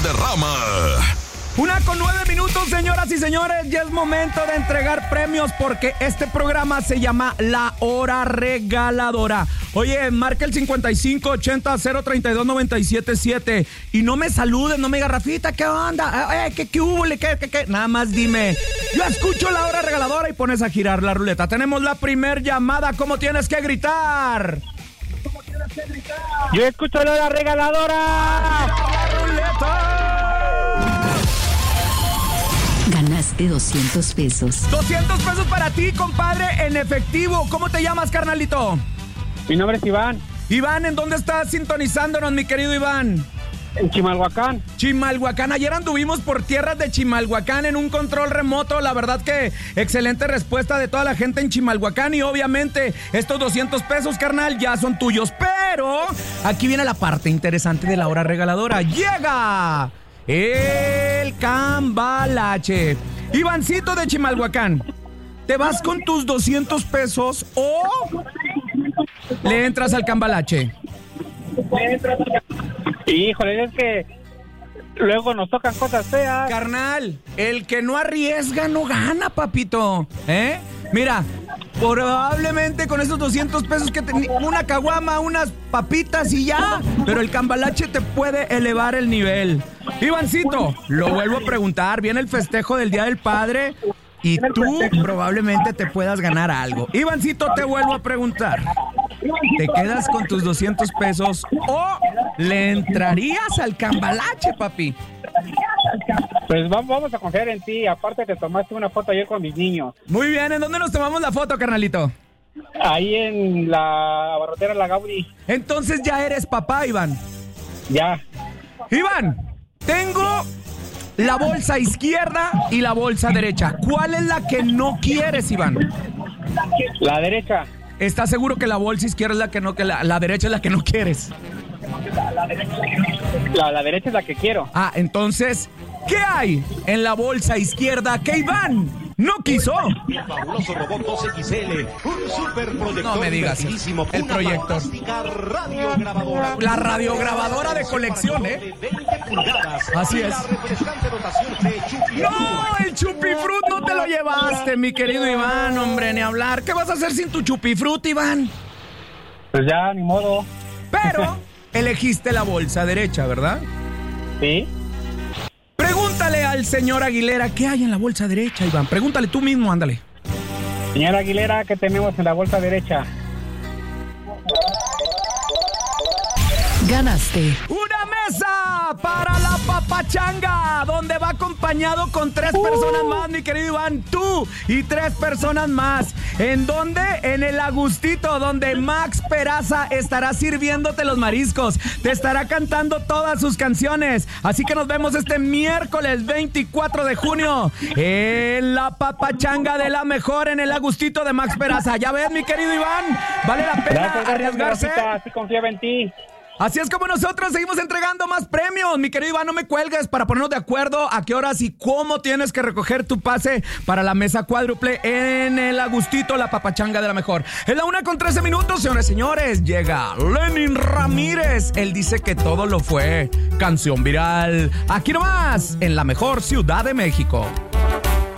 Valderrama. 1:09, señoras y señores, ya es momento de entregar premios porque este programa se llama La Hora Regaladora. Oye, marca el 5580-032-977 y no me saluden, no me diga, Rafita, ¿qué onda? ¿Qué hubo? ¿Qué? Nada más dime, yo escucho La Hora Regaladora y pones a girar la ruleta. Tenemos la primer llamada, ¿cómo tienes que gritar? Yo escucho La Hora Regaladora. ¡La ruleta! Ganaste 200 pesos. 200 pesos para ti, compadre, en efectivo. ¿Cómo te llamas, carnalito? Mi nombre es Iván. Iván, ¿en dónde estás sintonizándonos, mi querido Iván? En Chimalhuacán. Chimalhuacán, ayer anduvimos por tierras de Chimalhuacán en un control remoto. La verdad que excelente respuesta de toda la gente en Chimalhuacán. Y obviamente estos 200 pesos, carnal, ya son tuyos. Pero aquí viene la parte interesante de La Hora Regaladora. ¡Llega el cambalache! Ivancito de Chimalhuacán, ¿te vas con tus 200 pesos o le entras al cambalache? Híjole, es que luego nos tocan cosas feas. Carnal, el que no arriesga no gana, papito. Mira, probablemente con esos 200 pesos que una caguama, unas papitas y ya, pero el cambalache te puede elevar el nivel. Ivancito, lo vuelvo a preguntar, viene el festejo del Día del Padre y tú probablemente te puedas ganar algo. Ivancito, te vuelvo a preguntar, ¿te quedas con tus 200 pesos o le entrarías al cambalache, papi? Pues vamos a confiar en ti. Aparte te tomaste una foto ayer con mis niños. Muy bien, ¿en dónde nos tomamos la foto, carnalito? Ahí en la barrotera La Gaudi. Entonces ya eres papá, Iván. Ya. Iván, tengo la bolsa izquierda y la bolsa derecha. ¿Cuál es la que no quieres, Iván? La derecha. ¿Estás seguro que la bolsa izquierda es la que no, que la derecha es la que no quieres? La derecha es la que quiero. Ah, entonces, ¿qué hay en la bolsa izquierda que Iván no quiso? El fabuloso robot 2XL, un superproyector. No me digas divertidísimo, el una proyector. fantástica radiograbadora. La radiograbadora de colección, ¿eh? De 20 pulgadas. Así Y es. la refrescante dotación de Chupi. ¡No! El chupifrut no te lo llevaste, mi querido Iván, hombre, ni hablar. ¿Qué vas a hacer sin tu chupifrut, Iván? Pues ya, ni modo. Pero elegiste la bolsa derecha, ¿verdad? Sí. Pregúntale al señor Aguilera qué hay en la bolsa derecha, Iván. Pregúntale tú mismo, ándale. Señora Aguilera, ¿qué tenemos en la bolsa derecha? Ganaste Una mesa para la papachanga, donde va acompañado con 3 personas más, mi querido Iván, tú y 3 personas más. ¿En dónde? En el Agustito, donde Max Peraza estará sirviéndote los mariscos, te estará cantando todas sus canciones. Así que nos vemos este miércoles 24 de junio en la papachanga de la mejor en el Agustito de Max Peraza. Ya ves, mi querido Iván, vale la pena arriesgarse. Así confiaba en ti. Así es como nosotros seguimos entregando más premios. Mi querido Iván, no me cuelgues para ponernos de acuerdo a qué horas y cómo tienes que recoger tu pase para la mesa cuádruple en el Agustito, la papachanga de la mejor. Es la 1:13, señores y señores. Llega Lenin Ramírez. Él dice que todo lo fue canción viral. Aquí nomás, en la mejor Ciudad de México.